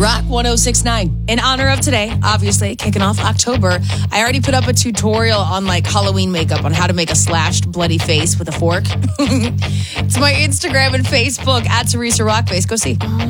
Rock 106.9. In honor of today, obviously, kicking off October, I already put up a tutorial on like Halloween makeup on how to make a slashed bloody face with a fork. It's my Instagram and Facebook at Teresa Rockface. Go see.